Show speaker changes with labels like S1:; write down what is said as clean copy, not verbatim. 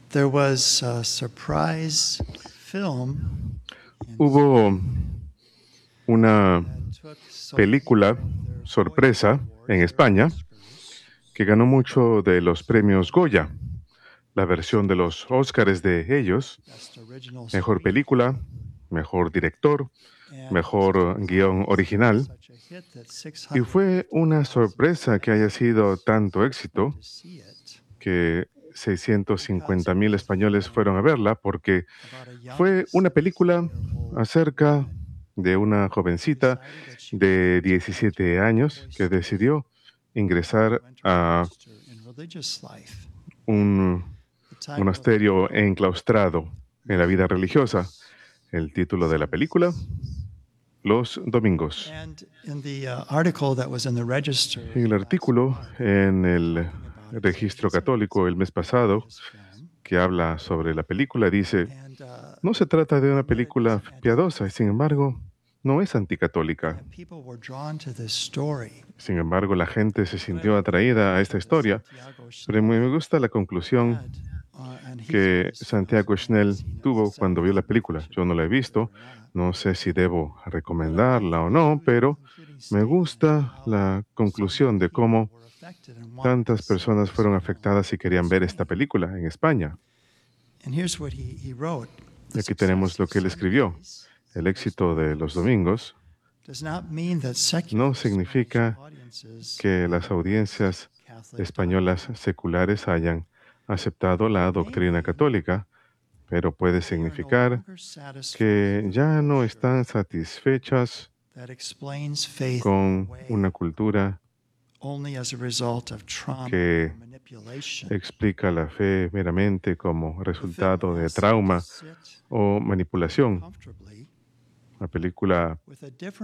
S1: There was a surprise film
S2: Hubo una
S1: that took
S2: película sorpresa en España que ganó mucho de los premios Goya, la versión de los Óscares de ellos,
S1: Best Original
S2: mejor
S1: Screenplay,
S2: película, mejor director,
S1: and
S2: mejor guión original,
S1: such a hit that
S2: y fue una sorpresa que haya sido tanto éxito
S1: to see it
S2: que 650,000 españoles fueron a verla porque
S1: about a young
S2: fue una película
S1: 16-year-old
S2: acerca
S1: woman
S2: de una
S1: who
S2: jovencita
S1: decided that she
S2: de
S1: wanted to
S2: 17 años que decidió ingresar
S1: enter a
S2: a
S1: monastery in religious life.
S2: un
S1: The title of the
S2: monasterio
S1: film
S2: enclaustrado en la vida religiosa. El título de la película, Los Domingos.
S1: And in the article that was in the Register
S2: En el
S1: last
S2: artículo
S1: month,
S2: en el
S1: talking about it,
S2: registro
S1: it's a
S2: católico el mes pasado
S1: religious film.
S2: que habla sobre la película dice,
S1: And
S2: no se trata de una
S1: but it
S2: película
S1: isn't
S2: piadosa y sin embargo no es anticatólica.
S1: and people were drawn to this story.
S2: Sin embargo, la gente se
S1: But I
S2: sintió
S1: like the
S2: atraída a esta
S1: conclusion that
S2: historia,
S1: Santiago
S2: pero me
S1: Schnell
S2: gusta la conclusión
S1: had and he
S2: que
S1: thought his
S2: Santiago
S1: films were
S2: Schnell
S1: amazing. As I
S2: tuvo
S1: said
S2: cuando vio la
S1: before,
S2: película.
S1: you should
S2: Yo no la he
S1: watch it
S2: visto,
S1: or not.
S2: no sé si debo
S1: But I like
S2: recomendarla
S1: the
S2: o no, pero
S1: concluding
S2: me
S1: statement
S2: gusta
S1: how
S2: la
S1: so
S2: conclusión
S1: many
S2: de
S1: people
S2: cómo
S1: were affected and wanted to
S2: tantas
S1: see
S2: personas
S1: this
S2: fueron
S1: film
S2: afectadas y
S1: in
S2: querían ver esta
S1: Spain.
S2: película en España.
S1: And here's what he wrote.
S2: Y
S1: The
S2: aquí tenemos
S1: success
S2: lo
S1: of
S2: que él escribió.
S1: Sundays,
S2: El éxito de los domingos
S1: does not mean that secular
S2: no
S1: Spanish
S2: significa
S1: audiences
S2: que las audiencias
S1: Catholic
S2: españolas
S1: doctrine.
S2: seculares hayan aceptado la doctrina católica, pero puede
S1: They are no
S2: significar
S1: longer satisfied
S2: que
S1: with
S2: ya
S1: a
S2: no
S1: culture
S2: están satisfechas
S1: that explains faith
S2: con
S1: away
S2: una cultura
S1: only as a result of trauma
S2: que
S1: or manipulation.
S2: explica la fe meramente como
S1: The film
S2: resultado de
S1: asks you to
S2: trauma
S1: sit
S2: o manipulación.
S1: comfortably
S2: La película
S1: with a different